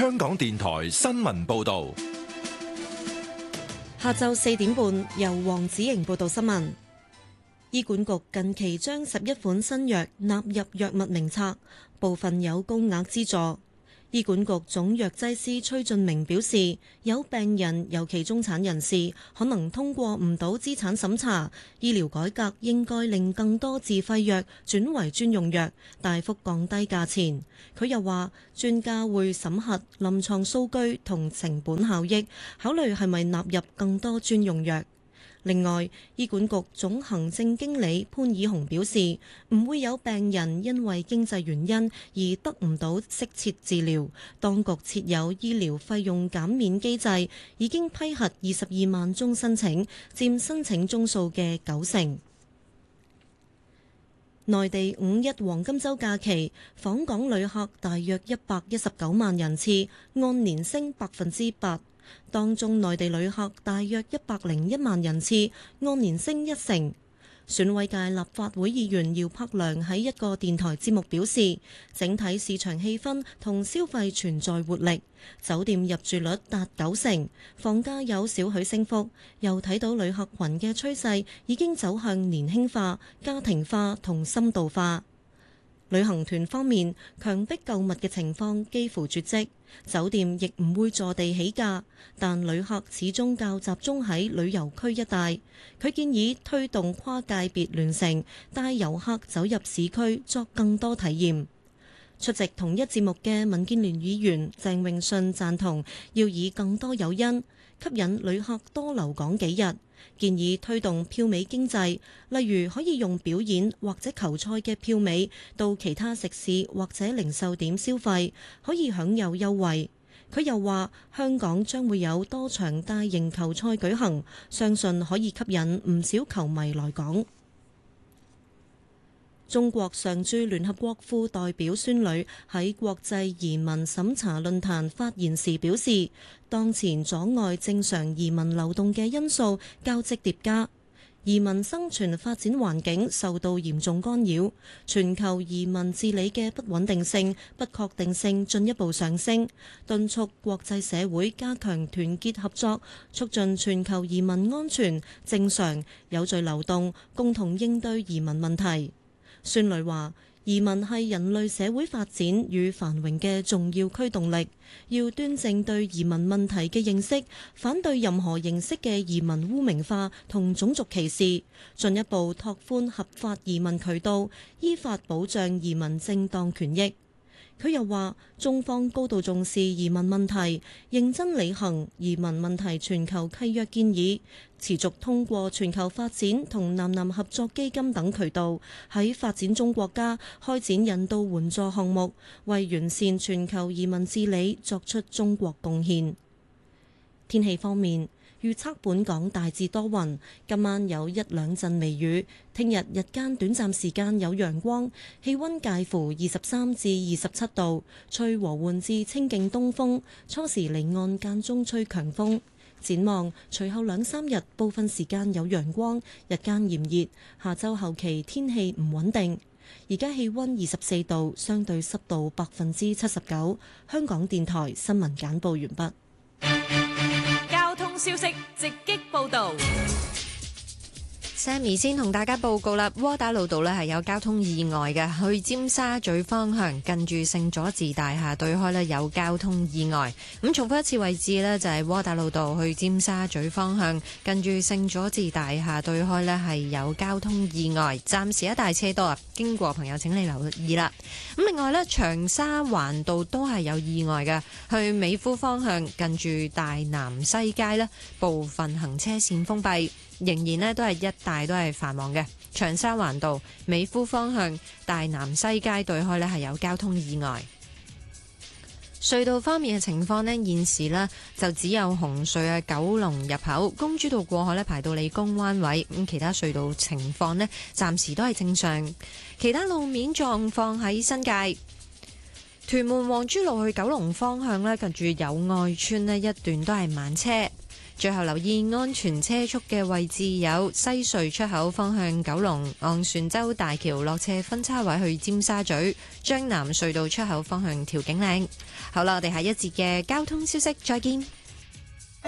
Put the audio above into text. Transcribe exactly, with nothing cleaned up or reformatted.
香港電台新聞報道。 下晝四點半，由黃子瑩報道新聞。醫管局近期將十一款新藥納入藥物名冊，部分有高額資助。醫管局總藥劑師崔俊明表示，有病人，尤其中產人士，可能通過唔到資產審查。醫療改革應該令更多自費藥轉為專用藥，大幅降低價錢。佢又話，專家會審核臨床數據同成本效益，考慮係咪納入更多專用藥。另外，醫管局總行政經理潘以雄表示，唔會有病人因為經濟原因而得唔到適切治療。當局設有醫療費用減免機制，已經批核二十二萬宗申請，佔申請宗數嘅九成。內地五一黃金週假期，訪港旅客大約一百一十九萬人次，按年升百分之八。當中內地旅客大約一百零一萬人次，按年升一成。選委界立法會議員姚柏良喺一個電台節目表示，整體市場氣氛同消費存在活力，酒店入住率達九成，房價有少許升幅，又睇到旅客群嘅趨勢已經走向年輕化、家庭化同深度化。旅行團方面，強迫購物嘅情況幾乎絕跡，酒店亦唔會坐地起價，但旅客始終較集中喺旅遊區一帶。佢建議推動跨界別聯乘，帶遊客走入市區作更多體驗。出席同一節目嘅民建聯議員鄭泳舜贊同要以更多誘因吸引旅客多留港幾日。建議推動票尾經濟，例如可以用表演或者球賽嘅票尾到其他食肆或者零售點消費，可以享有優惠。佢又話，香港將會有多場大型球賽舉行，相信可以吸引唔少球迷來港。中國常駐聯合國副代表孫磊喺國際移民審查論壇發言時表示，當前阻礙正常移民流動嘅因素交織疊加，移民生存發展環境受到嚴重干擾，全球移民治理嘅不穩定性、不確定性進一步上升，敦促國際社會加強團結合作，促進全球移民安全、正常、有序流動，共同應對移民問題。孫磊話：移民係人類社會發展與繁榮嘅重要驅動力，要端正對移民問題嘅認識，反對任何形式嘅移民污名化同種族歧視，進一步拓寬合法移民渠道，依法保障移民正當權益。佢又話：中方高度重視移民問題，認真履行移民問題全球契約建議，持續通過全球發展同南南合作基金等渠道，喺發展中國家開展人道援助項目，為完善全球移民治理作出中國貢獻。天氣方面，預測本港大致多雲，今晚有一兩陣微雨。聽日日間短暫時間有陽光，氣溫介乎二十三至二十七度，吹和緩至清勁東風，初時離岸間中吹強風。展望隨後兩三日部分時間有陽光，日間炎熱，下週後期天氣唔穩定。而家氣溫二十四度，相對濕度百分之七十九。香港電台新聞簡報完畢。 交通消息直擊報道。 Sammy 先同大家報告啦，窩打老道呢係有交通意外嘅，去尖沙咀方向近住聖佐治大廈對開呢有交通意外。咁重複一次位置呢，就係窩打老道去尖沙咀方向近住聖佐治大廈對開呢係有交通意外，暫時一大車多啊，經過朋友請你留意啦。咁另外呢，長沙灣道都係有意外嘅，去美孚方向近住大南西街呢部分行車線封閉。仍然呢都係一帶都係繁忙嘅，長沙灣道美孚方向大南西街對開呢係有交通意外。隧道方面嘅情況呢，現時呢就只有紅隧嘅九龍入口公主道過海呢排到理工灣位，咁其他隧道情況呢暫時都係正常。其他路面狀況喺新界屯門皇珠路去九龍方向呢，近住友愛邨呢一段都係慢車。 最後留意安全車速嘅位置有西隧出口方向九龍、昂船洲大橋落斜分叉位去尖沙咀、將南隧道出口方向調景嶺。好啦，我哋下一節嘅交通消息再見。